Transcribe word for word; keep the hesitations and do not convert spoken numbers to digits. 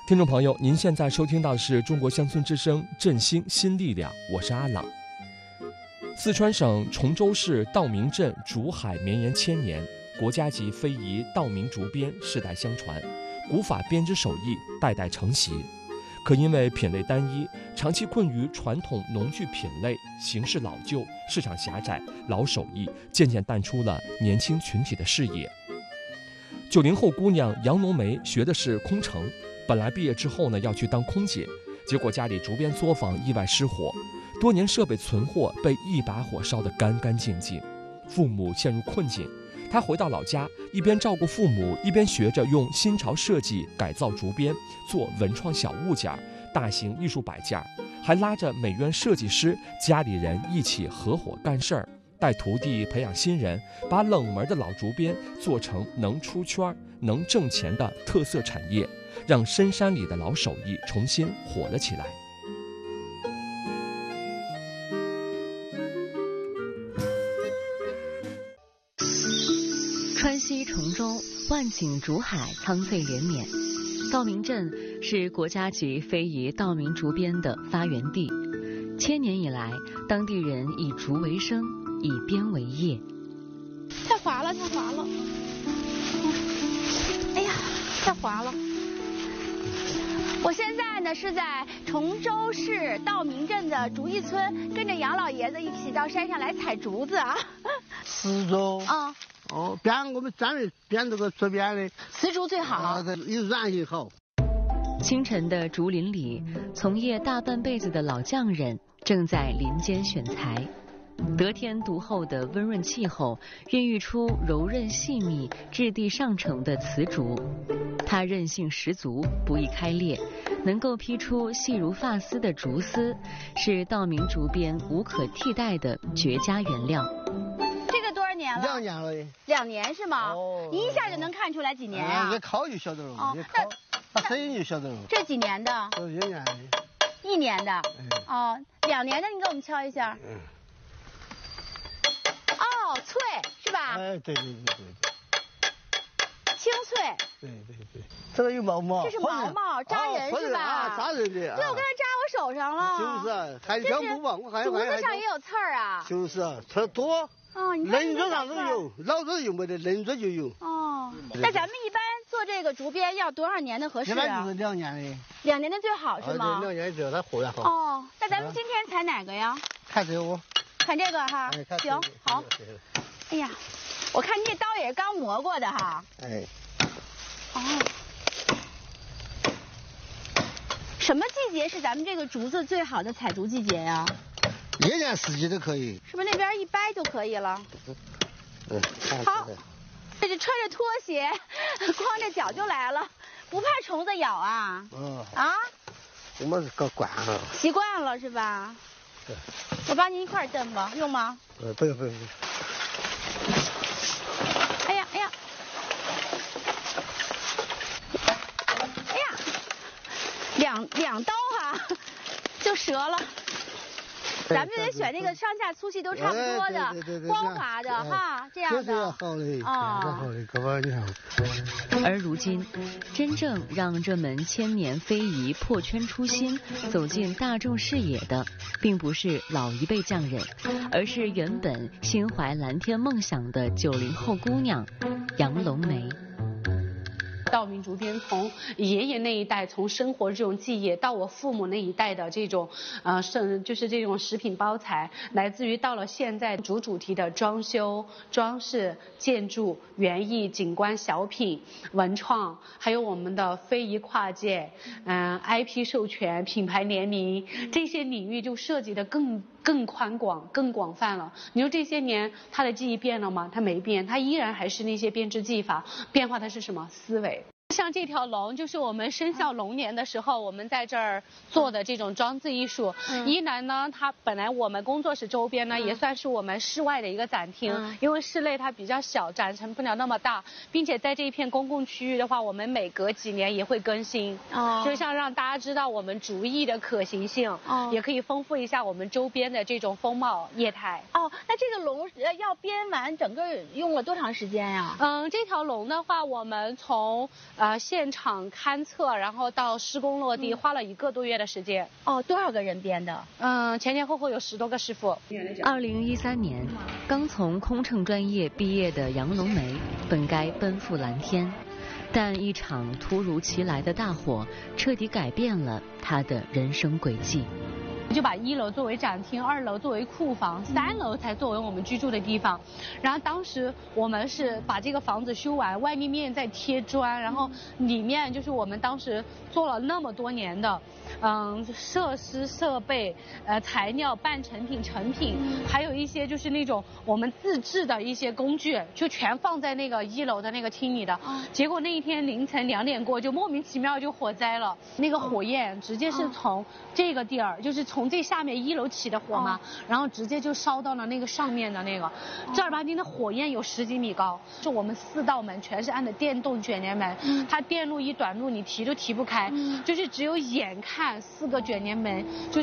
听众朋友，您现在收听到的是中国乡村之声振兴新力量，我是阿朗。四川省崇州市道明镇竹海绵延千年，国家级非遗道明竹编世代相传，古法编织手艺代代承袭。可因为品类单一，长期困于传统农具品类，形式老旧，市场狭窄，老手艺渐渐淡出了年轻群体的视野。九零后姑娘杨龙梅学的是空乘，本来毕业之后呢要去当空姐，结果家里竹编作坊意外失火，多年设备存货被一把火烧得干干净净，父母陷入困境。她回到老家，一边照顾父母，一边学着用新潮设计改造竹编，做文创小物件、大型艺术摆件，还拉着美院设计师、家里人一起合伙干事儿，带徒弟培养新人，把冷门的老竹编做成能出圈、能挣钱的特色产业，让深山里的老手艺重新火了起来。 川西崇州，万顷竹海，苍翠连绵。道明镇是国家级非遗道明竹编的发源地，千年以来，当地人以竹为生，以编为业。 太滑了，太滑了！哎呀，太滑了！我现在呢是在崇州市道明镇的竹艺村，跟着杨老爷子一起到山上来采竹子啊。 瓷竹啊。 哦，编我们专门编这个竹编的， 瓷竹最好， 啊，有软性好。 清晨的竹林里，从业大半辈子的老匠人正在林间选材。得天独厚的温润气候，孕育出柔韧细密、质地上乘的瓷竹。它韧性十足，不易开裂，能够劈出细如发丝的竹丝，是道明竹编无可替代的绝佳原料。 年了， 两年了， 两年是吗？ 哦， 一下就能看出来几年啊？ 一烤就晓得了， 哦， 一烤，它声音就晓得了。 这几年的？ 这一年的。 一年的。哦，两年的你给我们敲一下。嗯。哦，脆是吧？ 哎，对对对对对。清脆。 对对对。这个有毛毛。 这是毛毛扎人是吧？ 啊，扎人的。 对，我刚才扎我手上了。 就是啊，还香不嘛？我还竹子上也有刺儿啊。 就是啊，刺儿多。 哦，你看嫩子上都有，老子又没得，嫩子就有。 哦，那咱们一般做这个竹编要多少年的合适啊？ 一般就是两年的。 两年的最好是吗？ 两年最好，它货源好。 哦，那咱们今天采哪个呀？ 看这个。 看这个哈。行，好。哎呀，我看你这刀也是刚磨过的哈。 哎。 哦。什么季节是咱们这个竹子最好的采竹季节呀？ 一年四季都可以， 是不是那边一掰就可以了？ 嗯， 好，这是穿着拖鞋，光着脚就来了，不怕虫子咬啊？ 嗯。 啊？ 我们搞惯了。 习惯了是吧？ 对。 我帮您一块蹬吧，用吗？ 呃，不用不用不用。 哎呀哎呀！哎呀，两两刀哈，就折了。咱们就得选那个上下粗细都差不多的、光滑的哈，这样的。 这样好嘞，啊，好嘞，各位你好。 而如今，真正让这门千年非遗破圈出新、走进大众视野的，并不是老一辈匠人，而是原本心怀蓝天梦想的九零后姑娘杨龙梅。 道明竹编从爷爷那一代，从生活这种技艺到我父母那一代的这种呃是就是这种食品包材，来自于到了现在竹主题的装修、装饰、建筑、园艺、景观、小品、文创，还有我们的非遗跨界，嗯、呃、I P 授权、品牌联名这些领域就涉及的更更宽广、更广泛了。你说这些年它的技艺变了吗？它没变，它依然还是那些编织技法，变化的是什么？思维。像这条龙，就是我们生肖龙年的时候，我们在这儿做的这种装置艺术。嗯、一来呢，它本来我们工作室周边呢，嗯、也算是我们室外的一个展厅，嗯、因为室内它比较小，展陈不了那么大，并且在这一片公共区域的话，我们每隔几年也会更新。哦，就像让大家知道我们竹艺的可行性，哦，也可以丰富一下我们周边的这种风貌业态。 哦，那这个龙要编完，整个用了多长时间呀？ 嗯，这条龙的话，我们从呃现场勘测，然后到施工落地，花了一个多月的时间。 哦，多少个人编的？ 嗯，前前后后有十多个师傅。 二零一三年，刚从空乘专业毕业的杨龙梅，本该奔赴蓝天，但一场突如其来的大火，彻底改变了她的人生轨迹。 就把一楼作为展厅，二楼作为库房，三楼才作为我们居住的地方。然后当时我们是把这个房子修完，外立面再贴砖，然后里面就是我们当时做了那么多年的，嗯，设施设备、呃材料、半成品、成品，还有一些就是那种我们自制的一些工具，就全放在那个一楼的那个厅里的。结果那一天凌晨两点过，就莫名其妙就火灾了，那个火焰直接是从这个地儿，就是从这下面一楼起的火嘛，然后直接就烧到了那个上面的那个，正儿八经的火焰有十几米高。就我们四道门全是按的电动卷帘门，它电路一短路你提都提不开，就是只有眼看四个卷帘门就